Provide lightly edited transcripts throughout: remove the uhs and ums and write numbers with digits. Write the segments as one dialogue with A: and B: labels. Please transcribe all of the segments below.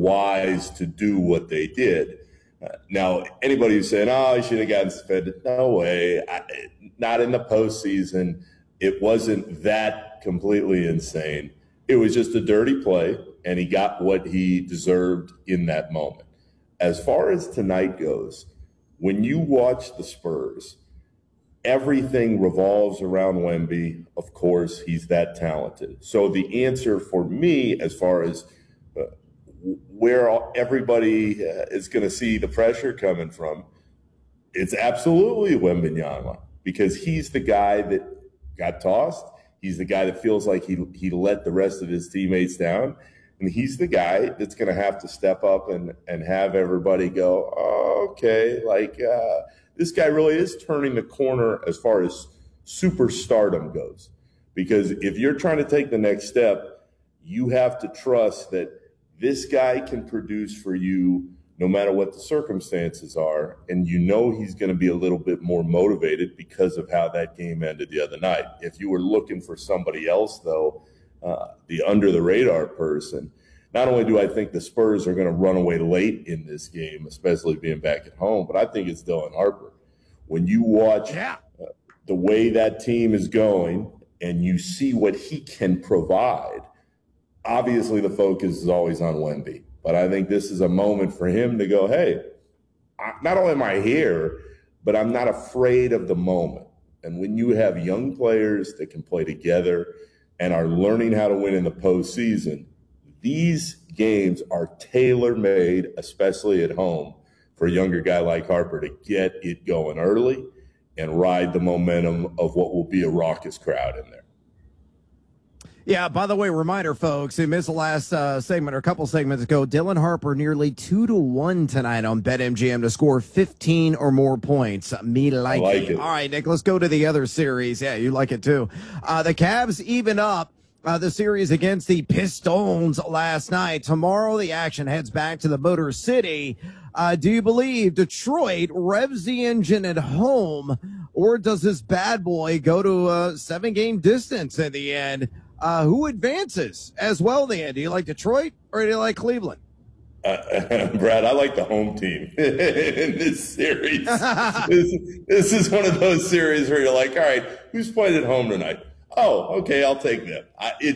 A: wise to do what they did. Now, anybody who's saying, oh, he should have gotten suspended, no way. Not in the postseason. It wasn't that completely insane. It was just a dirty play, and he got what he deserved in that moment. As far as tonight goes, when you watch the Spurs, everything revolves around Wemby. Of course, he's that talented. So the answer for me, as far as where everybody is going to see the pressure coming from, it's absolutely Wembanyama, because he's the guy that got tossed. He's the guy that feels like he let the rest of his teammates down. And he's the guy that's going to have to step up and have everybody go, oh, okay, this guy really is turning the corner as far as superstardom goes. Because if you're trying to take the next step, you have to trust that this guy can produce for you no matter what the circumstances are. And you know he's going to be a little bit more motivated because of how that game ended the other night. If you were looking for somebody else, though, the under-the-radar person, not only do I think the Spurs are going to run away late in this game, especially being back at home, but I think it's Dylan Harper. When you watch the way that team is going and you see what he can provide, obviously the focus is always on Wemby. But I think this is a moment for him to go, hey, not only am I here, but I'm not afraid of the moment. And when you have young players that can play together and are learning how to win in the postseason, these games are tailor-made, especially at home, for a younger guy like Harper to get it going early and ride the momentum of what will be a raucous crowd in there.
B: Yeah, by the way, reminder, folks, who missed the last segment or a couple segments ago, Dylan Harper nearly 2-1 tonight on BetMGM to score 15 or more points. Me like it. All right, Nick, let's go to the other series. Yeah, you like it too. The Cavs even up the series against the Pistons last night. Tomorrow, the action heads back to the Motor City. Do you believe Detroit revs the engine at home, or does this bad boy go to a 7-game distance in the end? Who advances as well then? Do you like Detroit or do you like Cleveland?
A: Brad, I like the home team in this series. This is one of those series where you're like, all right, who's playing at home tonight? Oh, okay, I'll take them.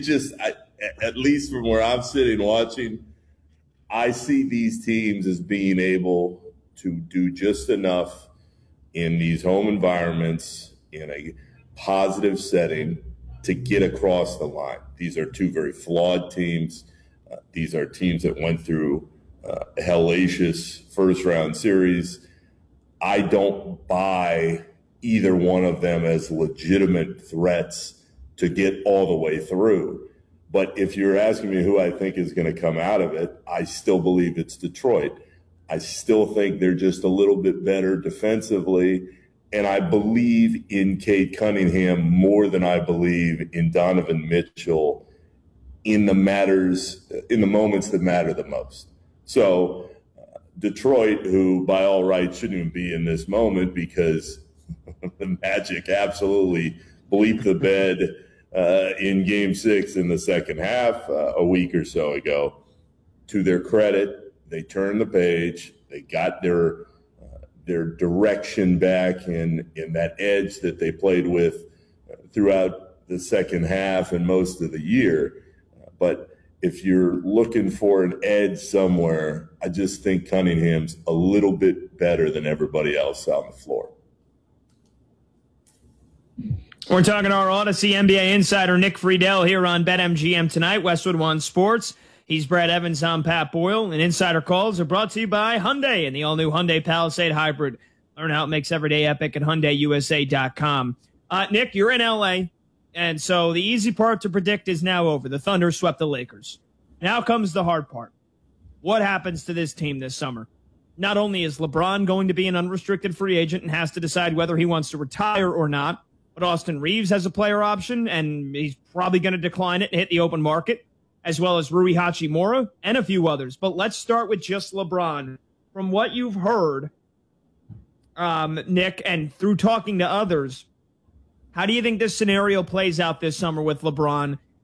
A: At least from where I'm sitting watching, I see these teams as being able to do just enough in these home environments in a positive setting to get across the line. These are two very flawed teams. These are teams that went through a hellacious first-round series. I don't buy either one of them as legitimate threats to get all the way through. But if you're asking me who I think is going to come out of it, I still believe it's Detroit. I still think they're just a little bit better defensively. And I believe in Cade Cunningham more than I believe in Donovan Mitchell in the moments that matter the most. So Detroit, who by all rights shouldn't even be in this moment because the Magic absolutely bleeped the bed in Game 6 in the second half a week or so ago. To their credit, they turned the page. They got their direction back in that edge that they played with throughout the second half and most of the year. But if you're looking for an edge somewhere, I just think Cunningham's a little bit better than everybody else on the floor.
C: We're talking to our Odyssey NBA insider, Nick Friedel, here on BetMGM tonight, Westwood One Sports. He's Brad Evans, I'm Pat Boyle, and Insider Calls are brought to you by Hyundai and the all-new Hyundai Palisade Hybrid. Learn how it makes every day epic at HyundaiUSA.com. Nick, you're in L.A., and so the easy part to predict is now over. The Thunder swept the Lakers. Now comes the hard part. What happens to this team this summer? Not only is LeBron going to be an unrestricted free agent and has to decide whether he wants to retire or not, but Austin Reeves has a player option, and he's probably going to decline it and hit the open market, as well as Rui Hachimura and a few others. But let's start with just LeBron. From what you've heard, Nick, and through talking to others, how do you think this scenario plays out this summer with LeBron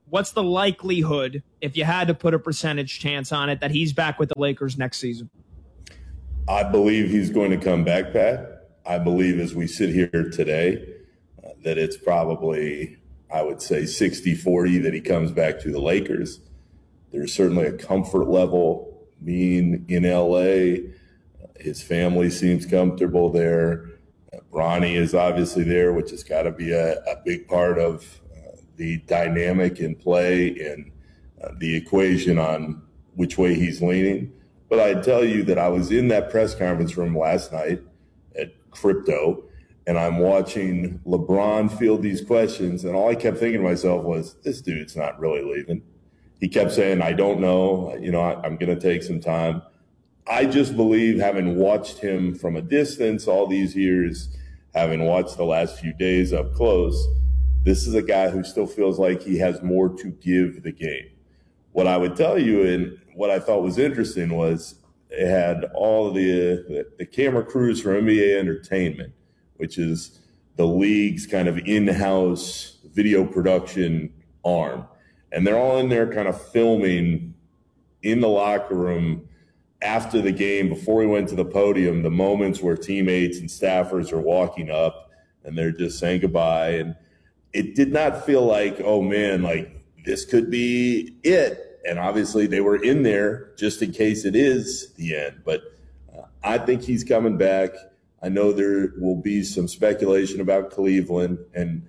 C: what's the likelihood, if you had to put a percentage chance on it, that he's back with the Lakers next season?
A: I believe he's going to come back, Pat. I believe as we sit here today that it's probably, I would say, 60-40 that he comes back to the Lakers. There's certainly a comfort level being in L.A. His family seems comfortable there. Bronny is obviously there, which has got to be a big part of the dynamic in play and the equation on which way he's leaning. But I tell you that I was in that press conference room last night at Crypto, and I'm watching LeBron field these questions, and all I kept thinking to myself was, this dude's not really leaving. He kept saying, I don't know, I'm going to take some time. I just believe, having watched him from a distance all these years, having watched the last few days up close, this is a guy who still feels like he has more to give the game. What I would tell you, and what I thought was interesting, was it had all the camera crews for NBA Entertainment, which is the league's kind of in-house video production arm. And they're all in there kind of filming in the locker room after the game, before we went to the podium, the moments where teammates and staffers are walking up and they're just saying goodbye. And it did not feel like, oh man, like this could be it. And obviously they were in there just in case it is the end. But I think he's coming back. I know there will be some speculation about Cleveland, and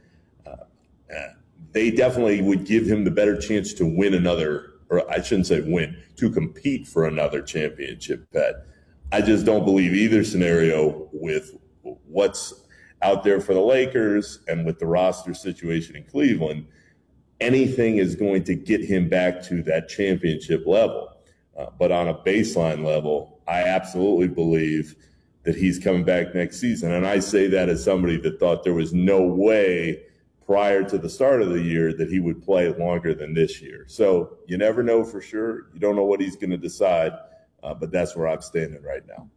A: they definitely would give him the better chance to win another, or I shouldn't say win, to compete for another championship, Pat. I just don't believe either scenario with what's out there for the Lakers and with the roster situation in Cleveland. Anything is going to get him back to that championship level. But on a baseline level, I absolutely believe that he's coming back next season. And I say that as somebody that thought there was no way prior to the start of the year that he would play longer than this year. So you never know for sure. You don't know what he's going to decide, but that's where I'm standing right now.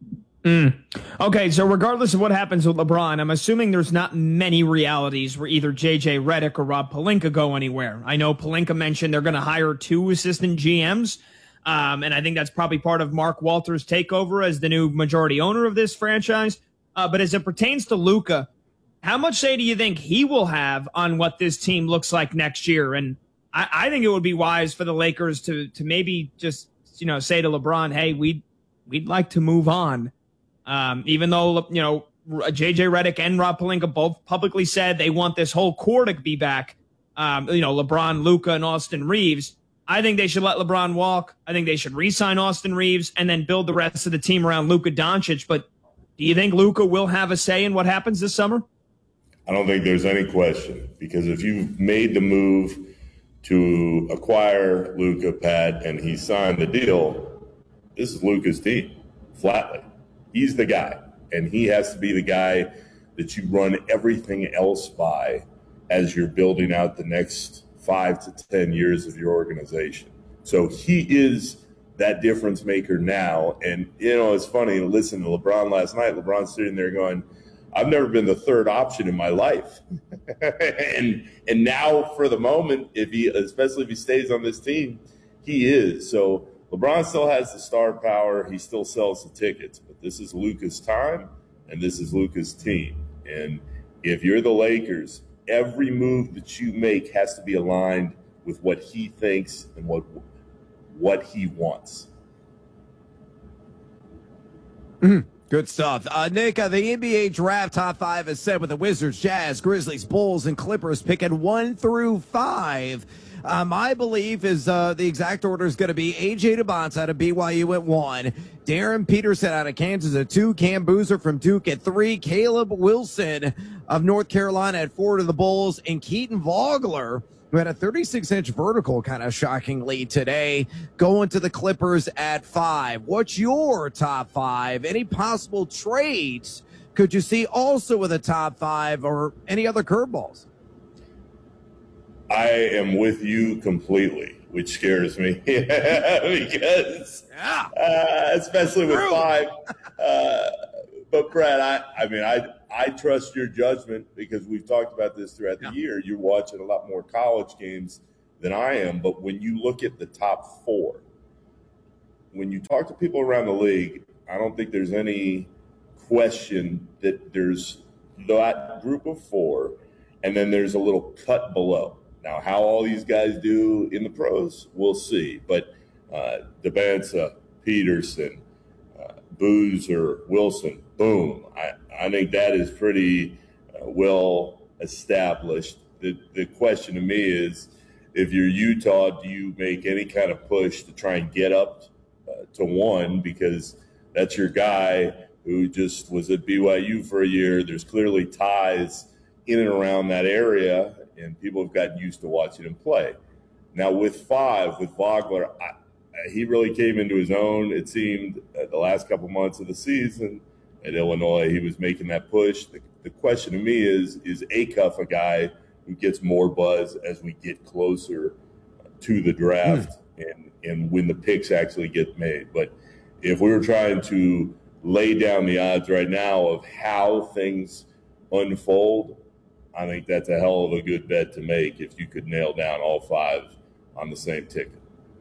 C: Okay, so regardless of what happens with LeBron, I'm assuming there's not many realities where either J.J. Redick or Rob Pelinka go anywhere. I know Pelinka mentioned they're going to hire 2 assistant GMs, and I think that's probably part of Mark Walters' takeover as the new majority owner of this franchise. But as it pertains to Luka, how much say do you think he will have on what this team looks like next year? And I think it would be wise for the Lakers to maybe just say to LeBron, hey, we'd like to move on. Even though, J.J. Redick and Rob Pelinka both publicly said they want this whole core to be back, LeBron, Luka, and Austin Reeves, I think they should let LeBron walk. I think they should re-sign Austin Reeves and then build the rest of the team around Luka Doncic. But do you think Luka will have a say in what happens this summer?
A: I don't think there's any question, because if you've made the move to acquire Luka, Pat, and he signed the deal, this is Luka's team, flatly. He's the guy, and he has to be the guy that you run everything else by as you're building out the next 5 to 10 years of your organization. So he is that difference maker now. And, it's funny to listen to LeBron last night. LeBron's sitting there going, I've never been the third option in my life. and now for the moment, especially if he stays on this team, he is. So LeBron still has the star power. He still sells the tickets, but this is Luka's time and this is Luka's team. And if you're the Lakers, every move that you make has to be aligned with what he thinks and what he wants.
B: Good stuff. Nick, the NBA draft top 5 is set with the Wizards, Jazz, Grizzlies, Bulls, and Clippers picking 1 through 5. My belief is the exact order is going to be A.J. Dubons out of BYU at 1, Darren Peterson out of Kansas at 2, Cam Boozer from Duke at 3, Caleb Wilson of North Carolina at 4 to the Bulls, and Keaton Vogler, who had a 36-inch vertical kind of shockingly today, going to the Clippers at 5. What's your top 5? Any possible trades could you see also with a top 5 or any other curveballs?
A: I am with you completely, which scares me because, especially with 5. But Brad, I trust your judgment because we've talked about this throughout the year. You're watching a lot more college games than I am. But when you look at the top four, when you talk to people around the league, I don't think there's any question that there's that group of four, and then there's a little cut below. Now, how all these guys do in the pros, we'll see. But Devansa, Peterson, Boozer, Wilson, boom. I think that is pretty well established. The question to me is, if you're Utah, do you make any kind of push to try and get up to one, because that's your guy who just was at BYU for a year. There's clearly ties in and around that area, and people have gotten used to watching him play. Now with 5, with Vogler, he really came into his own. It seemed the last couple months of the season at Illinois, he was making that push. The question to me is Acuff a guy who gets more buzz as we get closer to the draft and when the picks actually get made? But if we were trying to lay down the odds right now of how things unfold, I think that's a hell of a good bet to make if you could nail down all 5 on the same ticket.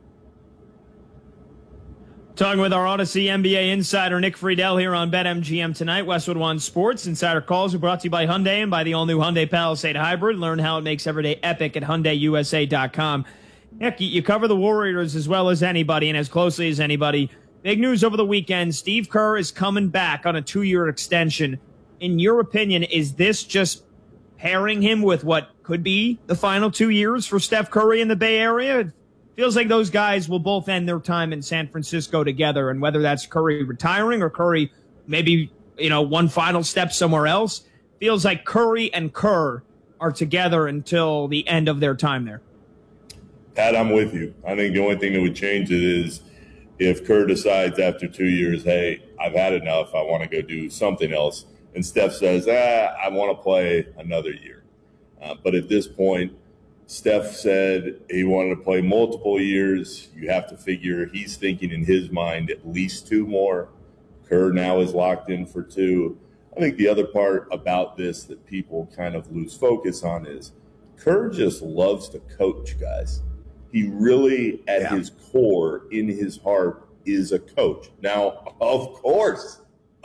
C: Talking with our Odyssey NBA insider, Nick Friedel, here on BetMGM tonight. Westwood One Sports Insider Calls are brought to you by Hyundai and by the all-new Hyundai Palisade Hybrid. Learn how it makes every day epic at HyundaiUSA.com. Nick, you cover the Warriors as well as anybody and as closely as anybody. Big news over the weekend. Steve Kerr is coming back on a 2-year extension. In your opinion, is this just pairing him with what could be the final 2 years for Steph Curry in the Bay Area? It feels like those guys will both end their time in San Francisco together, and whether that's Curry retiring or Curry maybe, one final step somewhere else, feels like Curry and Kerr are together until the end of their time there.
A: Pat, I'm with you. I think the only thing that would change it is if Kerr decides after 2 years, hey, I've had enough, I want to go do something else, and Steph says, I want to play another year. But at this point, Steph said he wanted to play multiple years. You have to figure he's thinking in his mind at least 2 more. Kerr now is locked in for 2. I think the other part about this that people kind of lose focus on is Kerr just loves to coach, guys. He really, at his core, in his heart, is a coach. Now, of course,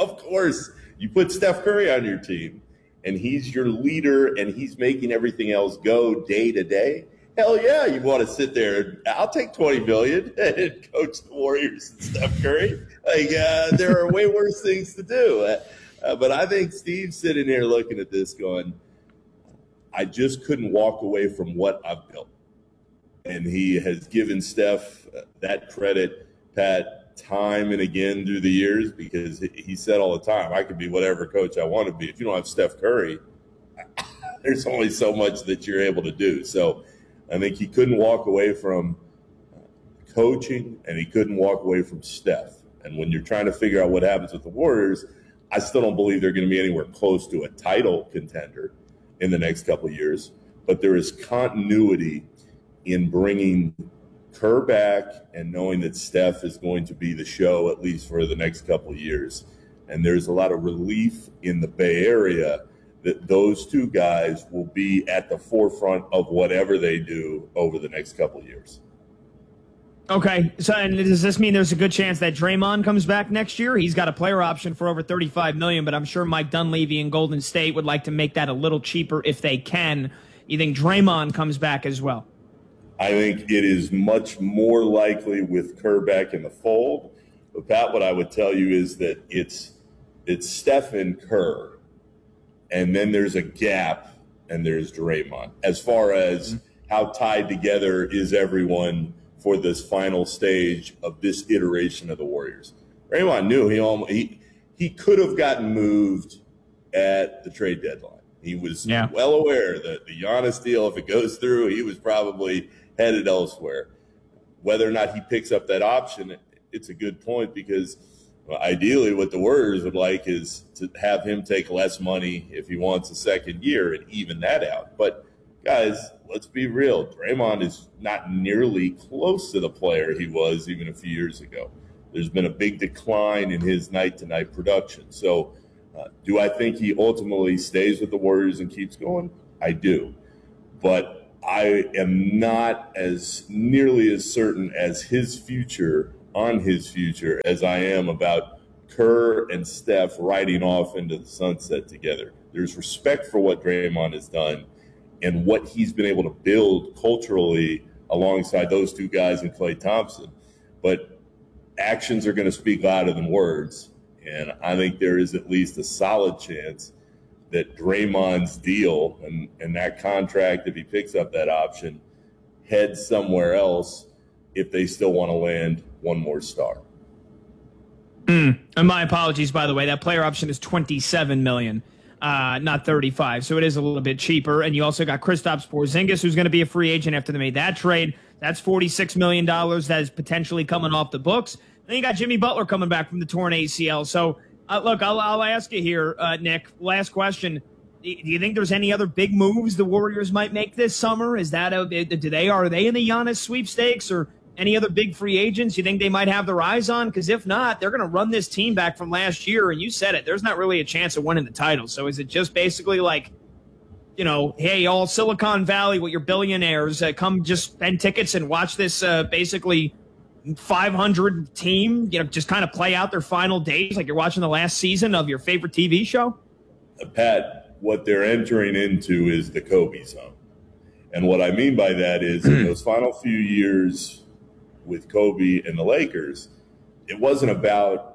A: you put Steph Curry on your team, and he's your leader, and he's making everything else go day to day. Hell yeah, you want to sit there and I'll take $20 million and coach the Warriors and Steph Curry. There are way worse things to do. But I think Steve's sitting here looking at this going, I just couldn't walk away from what I've built. And he has given Steph that credit, Pat, time and again through the years, because he said all the time, I could be whatever coach I want to be. If you don't have Steph Curry, there's only so much that you're able to do. So I think he couldn't walk away from coaching, and he couldn't walk away from Steph. And when you're trying to figure out what happens with the Warriors, I still don't believe they're going to be anywhere close to a title contender in the next couple of years. But there is continuity in bringing Kerr back and knowing that Steph is going to be the show at least for the next couple of years. And there's a lot of relief in the Bay Area that those 2 guys will be at the forefront of whatever they do over the next couple of years.
C: Okay, so and does this mean there's a good chance that Draymond comes back next year? He's got a player option for over $35 million, but I'm sure Mike Dunleavy in Golden State would like to make that a little cheaper if they can. You think Draymond comes back as well?
A: I think it is much more likely with Kerr back in the fold. But Pat, what I would tell you is that it's Steph and Kerr, and then there's a gap, and there's Draymond. As far as how tied together is everyone for this final stage of this iteration of the Warriors. Draymond knew he could have gotten moved at the trade deadline. He was well aware that the Giannis deal, if it goes through, he was probably headed elsewhere. Whether or not he picks up that option, it's a good point, because ideally what the Warriors would like is to have him take less money if he wants a second year and even that out. But, guys, let's be real. Draymond is not nearly close to the player he was even a few years ago. There's been a big decline in his night-to-night production. So do I think he ultimately stays with the Warriors and keeps going? I do. But I am not as nearly as certain as his future as I am about Kerr and Steph riding off into the sunset together. There's respect for what Draymond has done and what he's been able to build culturally alongside those two guys and Klay Thompson. But actions are going to speak louder than words. And I think there is at least a solid chance that Draymond's deal and that contract, if he picks up that option, heads somewhere else if they still want to land one more star.
C: And my apologies, by the way. That player option is $27 million, not $35. So it is a little bit cheaper. And you also got Kristaps Porzingis, who's going to be a free agent after they made that trade. That's $46 million that is potentially coming off the books. Then you got Jimmy Butler coming back from the torn ACL. So, look, I'll ask you here, Nick, last question. Do you think there's any other big moves the Warriors might make this summer? Is that are they in the Giannis sweepstakes or any other big free agents you think they might have their eyes on? Because if not, they're going to run this team back from last year. And you said it, there's not really a chance of winning the title. So is it just basically like, you know, hey, all Silicon Valley with your billionaires, come just spend tickets and watch this basically 500 team, you know, just kind of play out their final days like you're watching the last season of your favorite TV show?
A: Pat, what they're entering into is the Kobe zone. And what I mean by that is in those final few years with Kobe and the Lakers, it wasn't about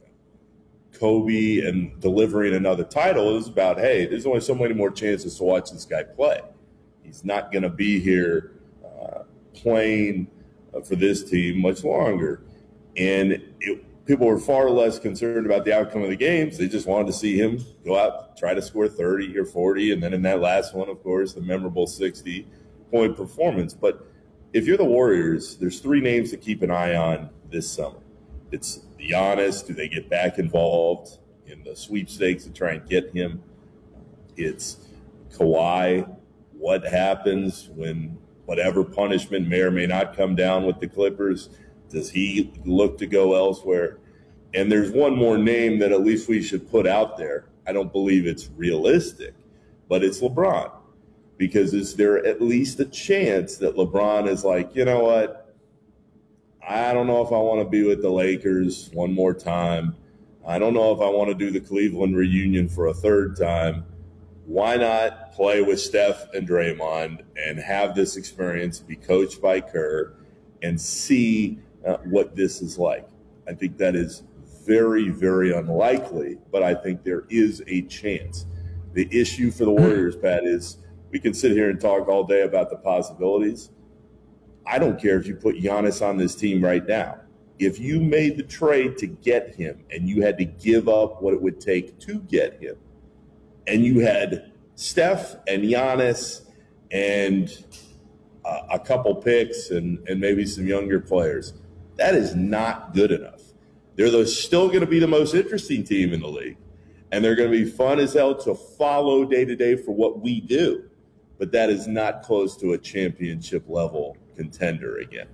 A: Kobe and delivering another title. It was about, hey, there's only so many more chances to watch this guy play. He's not going to be here playing for this team much longer. And people were far less concerned about the outcome of the games. They just wanted to see him go out, try to score 30 or 40, and then in that last one, of course, the memorable 60-point performance. But if you're the Warriors, there's three names to keep an eye on this summer. It's Giannis. Do they get back involved in the sweepstakes to try and get him? It's Kawhi. What happens when whatever punishment may or may not come down with the Clippers? Does he look to go elsewhere? And there's one more name that at least we should put out there. I don't believe it's realistic, but it's LeBron. Because is there at least a chance that LeBron is like, you know what? I don't know if I want to be with the Lakers one more time. I don't know if I want to do the Cleveland reunion for a third time. Why not play with Steph and Draymond and have this experience, be coached by Kerr, and see what this is like? I think that is very, very unlikely, but I think there is a chance. The issue for the Warriors, Pat, is we can sit here and talk all day about the possibilities. I don't care if you put Giannis on this team right now. If you made the trade to get him and you had to give up what it would take to get him, and you had Steph and Giannis and a couple picks and maybe some younger players, that is not good enough. They're still going to be the most interesting team in the league, and they're going to be fun as hell to follow day to day for what we do. But that is not close to a championship-level contender again.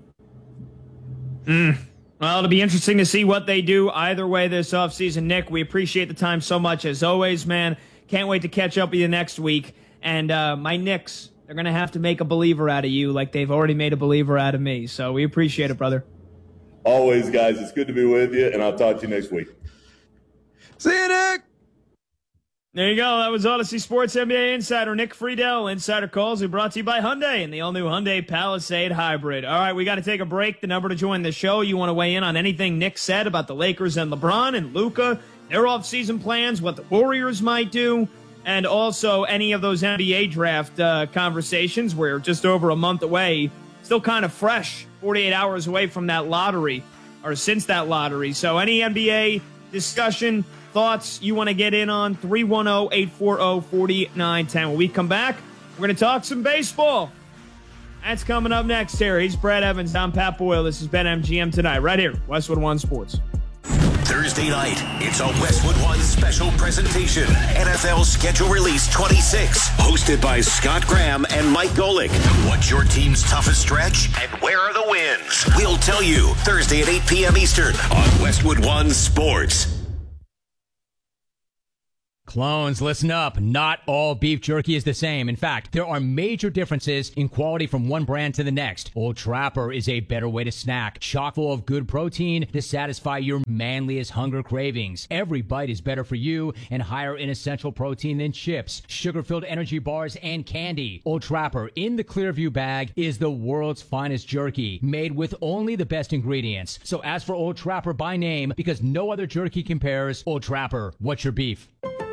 C: Well, it'll be interesting to see what they do either way this offseason. Nick, we appreciate the time so much as always, man. Can't wait to catch up with you next week. And my Knicks, they're going to have to make a believer out of you like they've already made a believer out of me. So we appreciate it, brother.
A: Always, guys. It's good to be with you, and I'll talk to you next week.
B: See you, Nick.
C: There you go. That was Odyssey Sports NBA insider Nick Friedel. Insider Calls are brought to you by Hyundai and the all-new Hyundai Palisade Hybrid. All right, we got to take a break. The number to join the show, you want to weigh in on anything Nick said about the Lakers and LeBron and Luka, their off-season plans, what the Warriors might do, and also any of those NBA draft conversations. We're just over a month away, still kind of fresh, 48 hours away from that lottery, or since that lottery. So any NBA discussion, thoughts you want to get in on, 310-840-4910. When we come back, we're going to talk some baseball. That's coming up next here. He's Brad Evans. I'm Pat Boyle. This is BetMGM Tonight, right here, Westwood One Sports.
D: Thursday night, it's a Westwood One special presentation. NFL Schedule Release 26, hosted by Scott Graham and Mike Golick. What's your team's toughest stretch, and where are the wins? We'll tell you Thursday at 8 p.m. Eastern on Westwood One Sports.
E: Clones, listen up. Not all beef jerky is the same. In fact, there are major differences in quality from one brand to the next. Old Trapper is a better way to snack, chock full of good protein to satisfy your manliest hunger cravings. Every bite is better for you and higher in essential protein than chips, sugar-filled energy bars, and candy. Old Trapper in the Clearview bag is the world's finest jerky, made with only the best ingredients. So ask for Old Trapper by name because no other jerky compares. Old Trapper, what's your beef?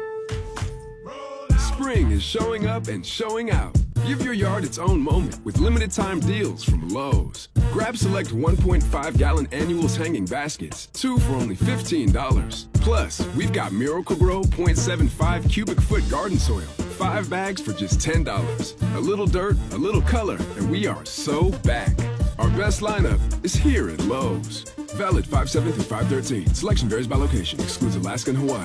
F: Spring is showing up and showing out. Give your yard its own moment with limited time deals from Lowe's. Grab select 1.5-gallon annuals hanging baskets, 2 for only $15. Plus, we've got Miracle-Gro 0.75 cubic foot garden soil, 5 bags for just $10. A little dirt, a little color, and we are so back. Our best lineup is here at Lowe's. Valid 5/7 through 5/13. Selection varies by location. Excludes Alaska and Hawaii.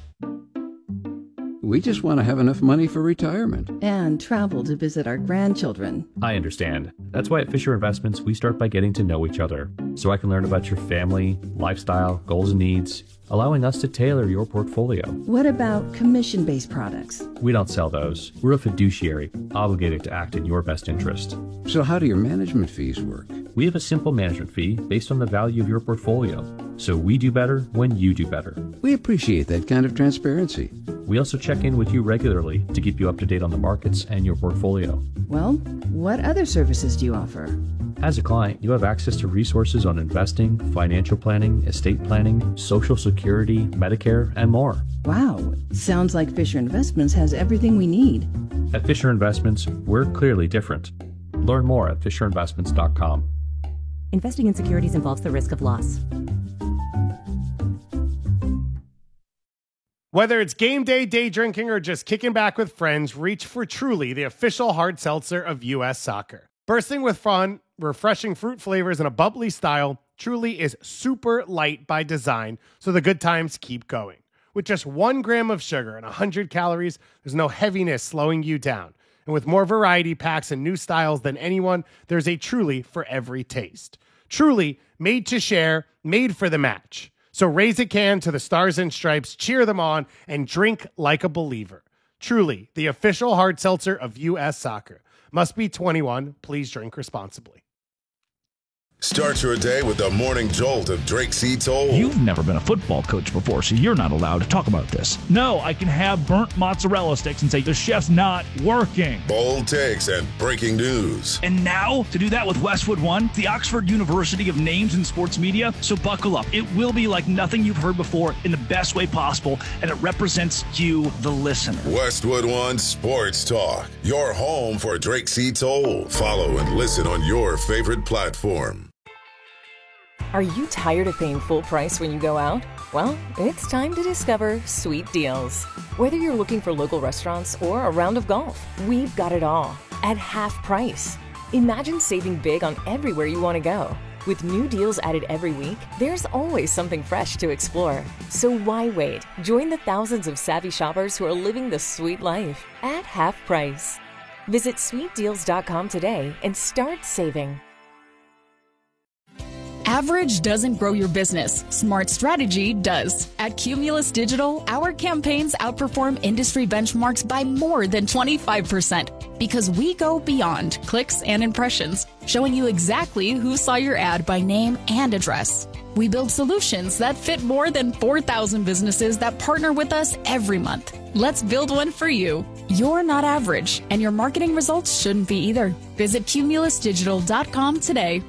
G: We just want to have enough money for retirement.
H: And travel to visit our grandchildren.
I: I understand. That's why at Fisher Investments, we start by getting to know each other, so I can learn about your family, lifestyle, goals and needs, allowing us to tailor your portfolio.
H: What about commission-based products?
I: We don't sell those. We're a fiduciary, obligated to act in your best interest.
G: So how do your management fees work?
I: We have a simple management fee based on the value of your portfolio, so we do better when you do better.
G: We appreciate that kind of transparency.
I: We also check in with you regularly to keep you up to date on the markets and your portfolio.
H: Well, what other services do you offer?
I: As a client, you have access to resources on investing, financial planning, estate planning, Social Security, Medicare, and more.
H: Wow, sounds like Fisher Investments has everything we need.
I: At Fisher Investments, we're clearly different. Learn more at FisherInvestments.com.
J: Investing in securities involves the risk of loss.
K: Whether it's game day, day drinking, or just kicking back with friends, reach for Truly, the official hard seltzer of U.S. Soccer. Bursting with fun, refreshing fruit flavors, and a bubbly style, Truly is super light by design, so the good times keep going. With just 1 gram of sugar and 100 calories, there's no heaviness slowing you down. And with more variety packs and new styles than anyone, there's a Truly for every taste. Truly, made to share, made for the match. So raise a can to the Stars and Stripes, cheer them on, and drink like a believer. Truly, the official hard seltzer of U.S. Soccer. Must be 21. Please drink responsibly.
L: Start your day with the morning jolt of Drake C. Toll.
M: You've never been a football coach before, so you're not allowed to talk about this. No, I can have burnt mozzarella sticks and say the chef's not working.
L: Bold takes and breaking news.
M: And now, to do that with Westwood One, the Oxford University of Names in Sports Media. So buckle up. It will be like nothing you've heard before in the best way possible, and it represents you, the listener.
L: Westwood One Sports Talk, your home for Drake C. Toll. Follow and listen on your favorite platform.
N: Are you tired of paying full price when you go out? Well, it's time to discover Sweet Deals. Whether you're looking for local restaurants or a round of golf, we've got it all at half price. Imagine saving big on everywhere you want to go. With new deals added every week, there's always something fresh to explore. So why wait? Join the thousands of savvy shoppers who are living the sweet life at half price. Visit sweetdeals.com today and start saving.
O: Average doesn't grow your business. Smart strategy does. At Cumulus Digital, our campaigns outperform industry benchmarks by more than 25% because we go beyond clicks and impressions, showing you exactly who saw your ad by name and address. We build solutions that fit more than 4,000 businesses that partner with us every month. Let's build one for you. You're not average, and your marketing results shouldn't be either. Visit cumulusdigital.com today.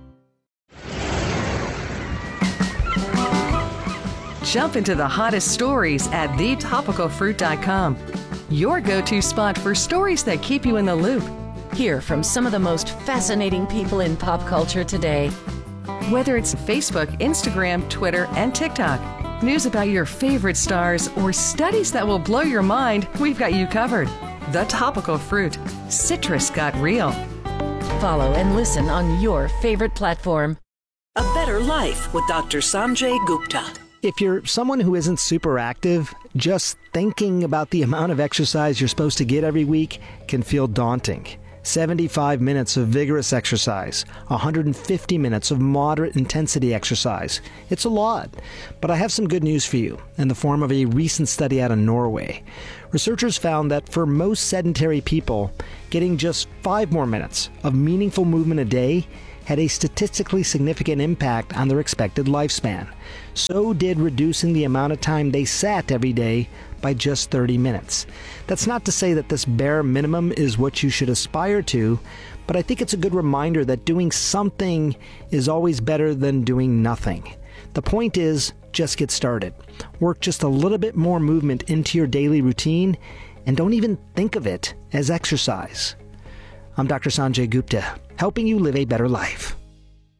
P: Jump into the hottest stories at thetopicalfruit.com. Your go-to spot for stories that keep you in the loop.
Q: Hear from some of the most fascinating people in pop culture today.
P: Whether it's Facebook, Instagram, Twitter, and TikTok, news about your favorite stars, or studies that will blow your mind, we've got you covered. The Topical Fruit. Citrus got real.
Q: Follow and listen on your favorite platform.
R: A Better Life with Dr. Sanjay Gupta.
S: If you're someone who isn't super active, just thinking about the amount of exercise you're supposed to get every week can feel daunting. 75 minutes of vigorous exercise, 150 minutes of moderate intensity exercise. It's a lot, but I have some good news for you in the form of a recent study out of Norway. Researchers found that for most sedentary people, getting just 5 more minutes of meaningful movement a day had a statistically significant impact on their expected lifespan. So did reducing the amount of time they sat every day by just 30 minutes. That's not to say that this bare minimum is what you should aspire to, but I think it's a good reminder that doing something is always better than doing nothing. The point is, just get started. Work just a little bit more movement into your daily routine, and don't even think of it as exercise. I'm Dr. Sanjay Gupta, helping you live a better life.